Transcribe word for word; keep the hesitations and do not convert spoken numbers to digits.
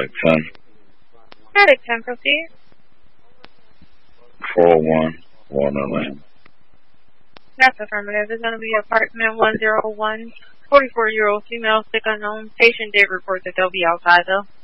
Medic ten. Medic ten, proceed. four oh one, Walnut Lane. That's affirmative. It's going to be apartment one oh one. forty-four-year-old female, sick unknown. Patient did report that they'll be outside, though.